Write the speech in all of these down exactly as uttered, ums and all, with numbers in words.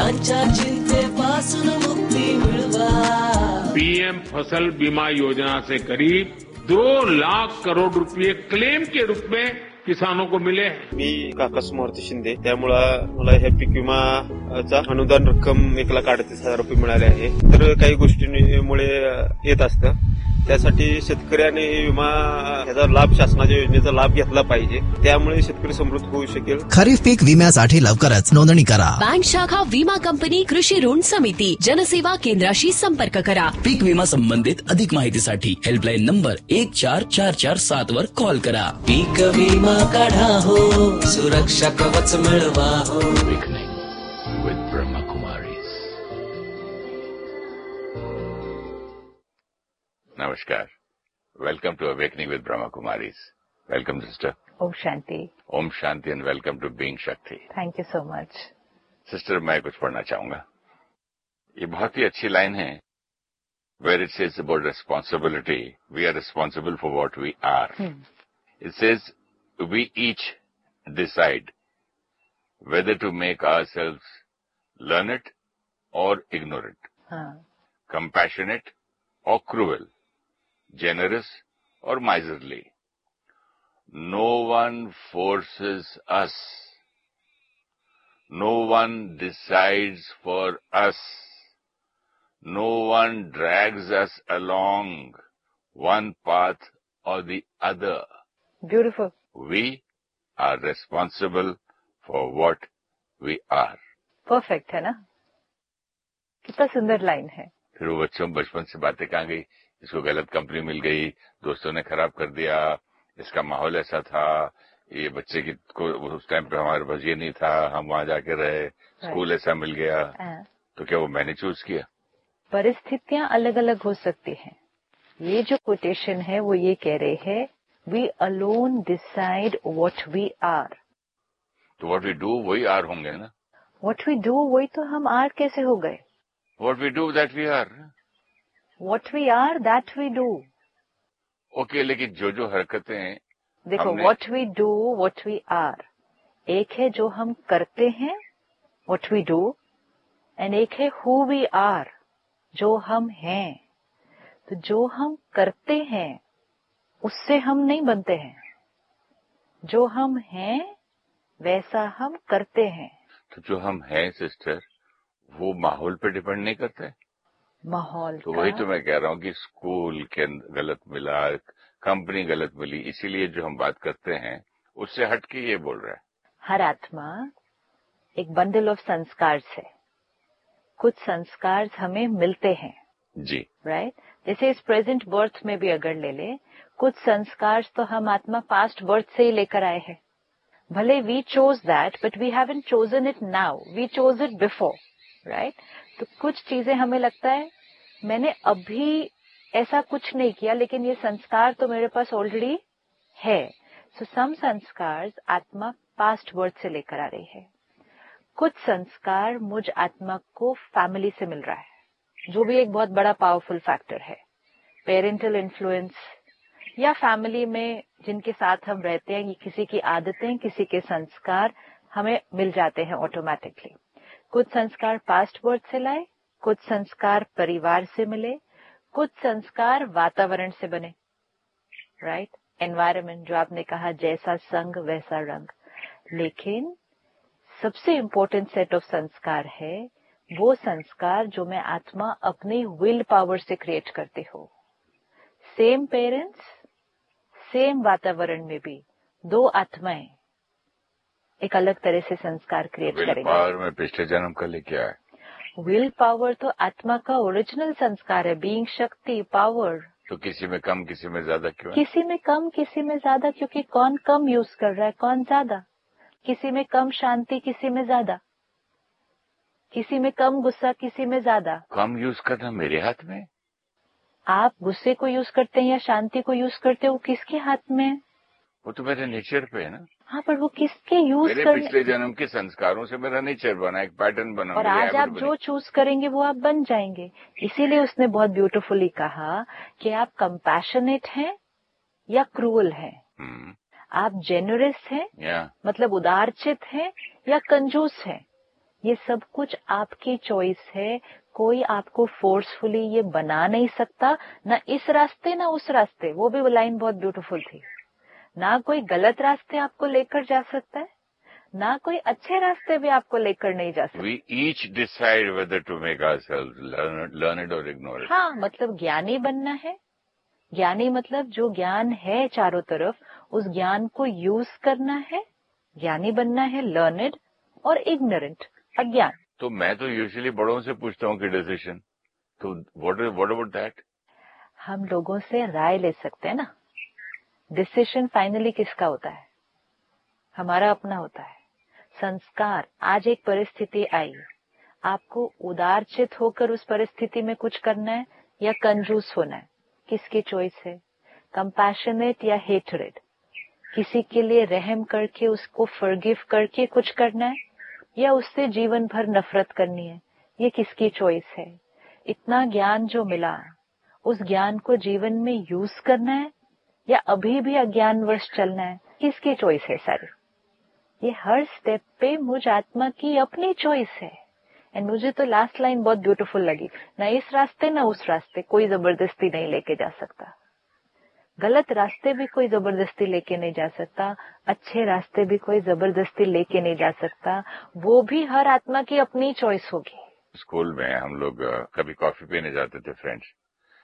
त्यांच्या चिंतेपासून मुक्ती मिळवा. पीएम फसल बीमा योजना से करीब दो लाख करोड़ रुपए क्लेम के रूप में किसानों को मिले. मी काकास मूर्ती शिंदे, त्यामुळं मला ह्या पीक विमाचा अनुदान रक्कम एक लाख अडतीस हजार रुपये मिळाले आहे. तर काही गोष्टींमुळे येत असतं, त्यासाठी शेतकऱ्याने विमा याचा लाभ, शासनाच्या योजनेचा लाभ घेतला पाहिजे. त्यामुळे शेतकरी समृद्ध होऊ शकेल. खरीप पीक विम्यासाठी लवकरच नोंदणी करा. बँक शाखा, विमा कंपनी, कृषी ऋण समिती, जनसेवा केंद्राशी संपर्क करा. पीक विमा संबंधित अधिक माहितीसाठी हेल्पलाईन नंबर एक चार चार चार सात वर कॉल करा. पीक विमा काढा हो, सुरक्षा कवच मिळवा हो. with Brahma Kumaris. Namaskar. Welcome to Awakening with Brahma Kumaris. Welcome, sister. Om Shanti. Om Shanti and welcome to Being Shakti. Thank you so much. Sister, मैं कुछ पढ़ना चाहूंगा. ये बहुत ही अच्छी लाइन है, where it says about responsibility. We are responsible for what we are. Hmm. It says we each decide whether to make ourselves learn it or ignore it, huh. compassionate or cruel, generous or miserly. No one forces us. No one decides for us. No one drags us along one path or the other. Beautiful. We are responsible for what we are. Perfect है ना? कितना सुंदर line है. फिर वो बच्चों बचपन से बातें कहाँ गई, इसको गलत कंपनी मिल गई, दोस्तों ने खराब कर दिया, इसका माहौल ऐसा था, ये बच्चे की को उस टाइम पे हमारे पास ये नहीं था, हम वहां जाके रहे, स्कूल ऐसा मिल गया. तो क्या वो मैंने चूज किया? परिस्थितियां अलग अलग हो सकती हैं. ये जो कोटेशन है वो ये कह रहे हैं, we alone decide what we are. तो व्हाट वी डू वही आर होंगे ना. व्हाट वी डू वही तो हम आर कैसे हो गए? What we do that we are. What we are that we do. Okay, लेकिन जो जो हरकतें देखो, what we do, what we are. एक है जो हम करते हैं, what we do, and एक है who we are, जो हम हैं. तो जो हम करते हैं उससे हम नहीं बनते हैं. जो हम हैं वैसा हम करते हैं. तो जो हम हैं सिस्टर, वो माहौल पे डिपेंड नहीं करता है. माहौल तो वही तो मैं कह रहा हूँ कि स्कूल के गलत मिला, कंपनी गलत मिली, इसीलिए जो हम बात करते हैं उससे हट के ये बोल रहा है. हर आत्मा एक बंडल ऑफ संस्कार है. कुछ संस्कार हमें मिलते हैं जी, राइट. जैसे इस प्रेजेंट बर्थ में भी अगर ले ले, कुछ संस्कार तो हम आत्मा पास्ट बर्थ से ही लेकर आए हैं. भले we chose that, but we haven't chosen it now, we chose it before, right. तो कुछ चीजें हमें लगता है मैंने अभी ऐसा कुछ नहीं किया, लेकिन ये संस्कार तो मेरे पास ऑलरेडी है. सो सम संस्कार आत्मा पास्ट बर्थ से लेकर आ रही है. कुछ संस्कार मुझ आत्मा को फैमिली से मिल रहा है, जो भी एक बहुत बड़ा पावरफुल फैक्टर है. पेरेंटल इन्फ्लुएंस या फैमिली में जिनके साथ हम रहते हैं, किसी की आदतें, किसी के संस्कार हमें मिल जाते हैं ऑटोमेटिकली. कुछ संस्कार पास्ट बर्थ से लाए, कुछ संस्कार परिवार से मिले, कुछ संस्कार वातावरण से बने, राइट. एनवायरनमेंट, जो आपने कहा, जैसा संग वैसा रंग. लेकिन सबसे इम्पोर्टेंट सेट ऑफ संस्कार है वो संस्कार जो मैं आत्मा अपनी विल पावर से क्रिएट करती हूँ. सेम पेरेंट्स, सेम वातावरण में भी दो आत्माएं एक अलग तरह से संस्कार क्रिएट करेंगे. विल पावर में पिछले जन्म का लेके आए. विल पावर तो आत्मा का ओरिजिनल संस्कार है, बीइंग शक्ति, पावर. तो किसी में कम, किसी में ज्यादा क्यों? किसी में कम, किसी में ज्यादा, क्योंकि कौन कम यूज कर रहा है, कौन ज्यादा. किसी में कम शांति, किसी में ज्यादा. किसी में कम गुस्सा, किसी में ज्यादा. कम यूज करना मेरे हाथ में. आप गुस्से को यूज करते हैं या शांति को यूज करते हो, किसके हाथ में है? वो तो मेरे नेचर पे है ना. हाँ, पर वो किसके यूज मेरे करने... पिछले जन्म के संस्कारों से मेरा नेचर बना, एक पैटर्न बना. और आज आप जो चूज करेंगे वो आप बन जाएंगे. इसीलिए उसने बहुत ब्यूटीफुली कहा कि आप कंपैशनेट हैं या क्रूअल हैं. आप जेनरस हैं, yeah. मतलब उदारचित हैं या कंजूस हैं. ये सब कुछ आपकी चॉइस है। कोई आपको फोर्सफुली ये बना नहीं सकता, ना इस रास्ते ना उस रास्ते। वो भी लाइन बहुत ब्यूटीफुल थी। ना कोई गलत रास्ते आपको लेकर जा सकता है, ना कोई अच्छे रास्ते भी आपको लेकर नहीं जा सकता। We each decide whether to make ourselves learn it, learn it or ignore it. हाँ, मतलब ज्ञानी बनना है। ज्ञानी मतलब जो ज्ञान है चारों तरफ, उस ज्ञान को यूज करना है। ज्ञानी बनना है, लर्नेड और इग्नोरेंट, अज्ञान। तो मैं तो यूजुअली बड़ों से पूछता हूँ कि डिसीजन, तो व्हाट व्हाट अबाउट दैट? हम लोगों से राय ले सकते हैं ना। डिसीजन फाइनली किसका होता है? हमारा अपना होता है। संस्कार, आज एक परिस्थिति आई, आपको उदारचित होकर उस परिस्थिति में कुछ करना है या कंजूस होना है, किसकी चॉइस है? कंपैशनेट या हेटरेड? किसी के लिए रहम करके उसको फॉरगिव करके कुछ करना है या उससे जीवन भर नफरत करनी है, ये किसकी चॉइस है? इतना ज्ञान जो मिला, उस ज्ञान को जीवन में यूज करना है या अभी भी अज्ञानवश चलना है, किसकी चॉइस है सारी? ये हर स्टेप पे मुझ आत्मा की अपनी चॉइस है। एंड मुझे तो लास्ट लाइन बहुत ब्यूटीफुल लगी, ना इस रास्ते ना उस रास्ते, कोई जबरदस्ती नहीं लेके जा सकता। गलत रास्ते भी कोई जबरदस्ती लेके नहीं जा सकता, अच्छे रास्ते भी कोई जबरदस्ती लेके नहीं जा सकता। वो भी हर आत्मा की अपनी चॉइस होगी। स्कूल में हम लोग अ, कभी कॉफी पीने जाते थे फ्रेंड्स,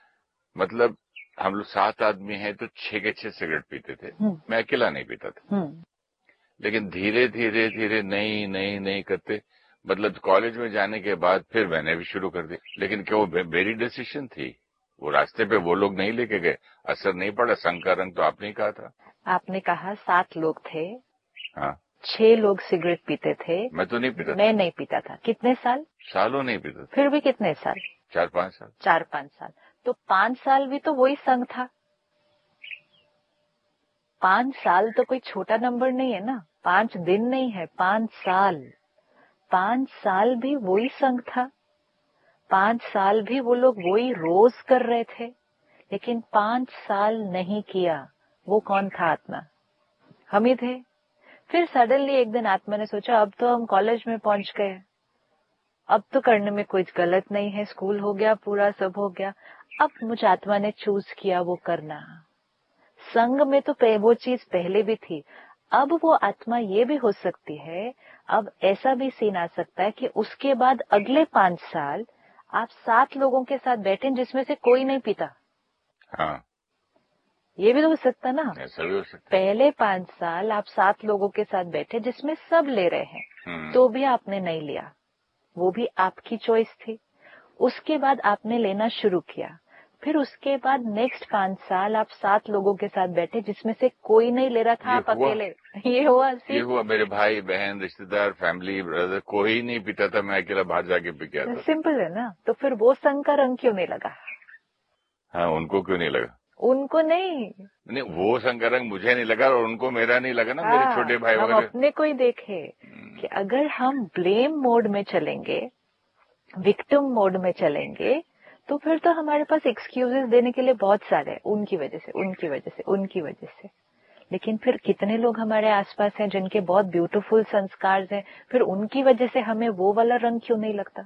मतलब हम लोग सात आदमी हैं तो छह के छह सिगरेट पीते थे। मैं अकेला नहीं पीता था, लेकिन धीरे धीरे धीरे नहीं नहीं नहीं करते, मतलब कॉलेज में जाने के बाद फिर मैंने भी शुरू कर दी। लेकिन क्या वो मेरी डिसीजन थी? वो रास्ते पे वो लोग नहीं लेके गए, असर नहीं पड़ा। संग का रंग तो आपने ही कहा था। आपने कहा सात लोग थे, हाँ, छह लोग सिगरेट पीते थे। मैं तो नहीं पीता था। मैं नहीं पीता था। कितने साल? सालों नहीं पीता था। फिर भी कितने साल? चार पांच साल। चार पांच साल। तो पांच साल भी तो वही संग था। पांच साल तो कोई छोटा नंबर नहीं है ना, पांच दिन नहीं है, पांच साल। पांच साल भी वही संग था, पांच साल भी वो लोग वही रोज कर रहे थे, लेकिन पांच साल नहीं किया। वो कौन था? आत्मा, हम ही थे। फिर सडनली एक दिन आत्मा ने सोचा अब तो हम कॉलेज में पहुंच गए, अब तो करने में कुछ गलत नहीं है, स्कूल हो गया, पूरा सब हो गया। अब मुझ आत्मा ने चूज किया वो करना। संग में तो वो चीज पहले भी थी। अब वो आत्मा ये भी हो सकती है, अब ऐसा भी सीन आ सकता है कि उसके बाद अगले पांच साल आप सात लोगों के साथ बैठे जिसमें से कोई नहीं पीता। हाँ, ये भी तो हो सकता ना। ऐसा भी हो सकता। पहले पांच साल आप सात लोगों के साथ बैठे जिसमें सब ले रहे हैं, तो भी आपने नहीं लिया, वो भी आपकी चॉइस थी। उसके बाद आपने लेना शुरू किया, फिर उसके बाद नेक्स्ट पांच साल आप सात लोगों के साथ बैठे जिसमें से कोई नहीं ले रहा था, आप अकेले। ये हुआ ये हुआ मेरे भाई बहन रिश्तेदार फैमिली ब्रदर कोई नहीं पीता था, मैं अकेला बाहर जाके पी गया था। सिंपल है ना। तो फिर वो संग का रंग क्यों नहीं लगा? हाँ, उनको क्यों नहीं लगा? उनको नहीं नहीं, वो संग का रंग मुझे नहीं लगा और उनको मेरा नहीं लगा ना। मेरे छोटे भाई हम वगैरह अपने को ही देखे कि अगर हम ब्लेम मोड में चलेंगे, विक्टिम मोड में चलेंगे, तो फिर तो हमारे पास एक्सक्यूजेस देने के लिए बहुत सारे हैं, उनकी वजह से उनकी वजह से उनकी वजह से। लेकिन फिर कितने लोग हमारे आसपास हैं जिनके बहुत ब्यूटीफुल संस्कार हैं, फिर उनकी वजह से हमें वो वाला रंग क्यों नहीं लगता?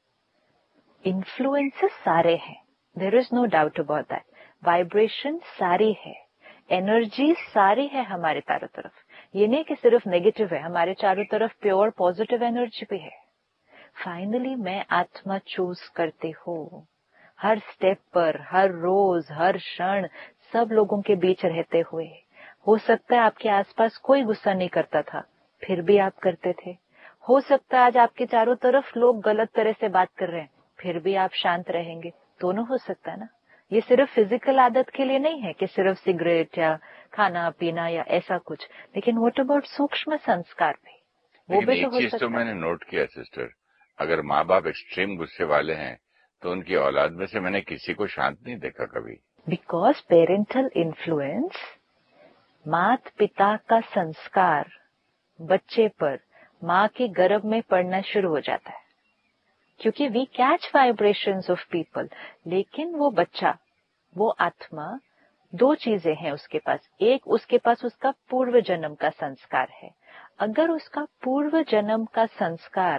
इन्फ्लुएंसेस सारे हैं, there is no doubt about that. Vibration सारी है, एनर्जी सारी है हमारे चारों तरफ। ये नहीं कि सिर्फ नेगेटिव है, हमारे चारों तरफ प्योर पॉजिटिव एनर्जी भी है। फाइनली मैं आत्मा चूज करती हूँ। हर स्टेप पर, हर रोज, हर क्षण सब लोगों के बीच रहते हुए। हो सकता है आपके आसपास कोई गुस्सा नहीं करता था, फिर भी आप करते थे। हो सकता है आज आपके चारों तरफ लोग गलत तरह से बात कर रहे हैं, फिर भी आप शांत रहेंगे। दोनों हो सकता है ना। ये सिर्फ फिजिकल आदत के लिए नहीं है कि सिर्फ सिगरेट या खाना पीना या ऐसा कुछ, लेकिन व्हाट अबाउट सूक्ष्म संस्कार भी, वो भी तो हो चीज सकता तो है। मैंने नोट किया सिस्टर, अगर माँ बाप एक्सट्रीम गुस्से वाले हैं तो उनकी औलाद में से मैंने किसी को शांत नहीं देखा कभी। बिकॉज पेरेंटल इन्फ्लुएंस, माता पिता का संस्कार बच्चे पर माँ के गर्भ में पड़ना शुरू हो जाता है, क्योंकि we catch vibrations of people. लेकिन वो बच्चा, वो आत्मा, दो चीजें हैं उसके पास। एक, उसके पास उसका पूर्व जन्म का संस्कार है। अगर उसका पूर्व जन्म का संस्कार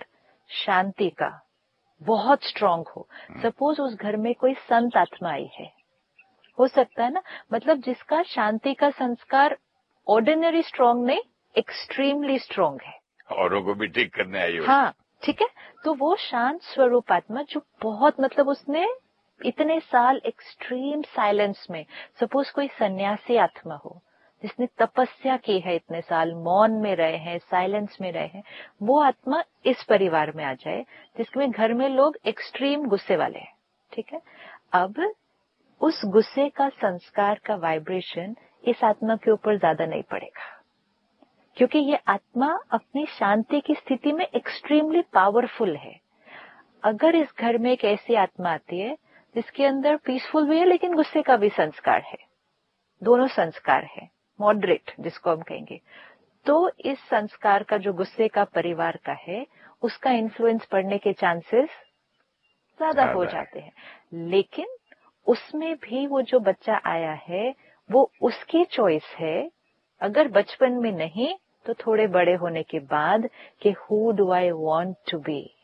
शांति का बहुत स्ट्रांग हो, सपोज उस घर में कोई संत आत्मा आई है, हो सकता है ना, मतलब जिसका शांति का संस्कार ऑर्डिनरी स्ट्रांग नहीं, एक्सट्रीमली स्ट्रांग है, औरों को भी ठीक करने आई हो। हाँ ठीक है, तो वो शांत स्वरूप आत्मा जो बहुत, मतलब उसने इतने साल एक्सट्रीम साइलेंस में, सपोज कोई सन्यासी आत्मा हो जिसने तपस्या की है, इतने साल मौन में रहे हैं, साइलेंस में रहे हैं, वो आत्मा इस परिवार में आ जाए जिसमें घर में लोग एक्सट्रीम गुस्से वाले हैं, ठीक है। अब उस गुस्से का संस्कार का वाइब्रेशन इस आत्मा के ऊपर ज्यादा नहीं पड़ेगा, क्योंकि ये आत्मा अपनी शांति की स्थिति में एक्सट्रीमली पावरफुल है। अगर इस घर में एक ऐसी आत्मा आती है जिसके अंदर पीसफुल भी है लेकिन गुस्से का भी संस्कार है, दोनों संस्कार है, मॉडरेट जिसको हम कहेंगे, तो इस संस्कार का जो गुस्से का परिवार का है उसका इन्फ्लुएंस पड़ने के चांसेस ज्यादा हो जाते हैं। लेकिन उसमें भी वो जो बच्चा आया है वो उसकी चॉइस है, अगर बचपन में नहीं तो थोड़े बड़े होने के बाद कि who do I want to be,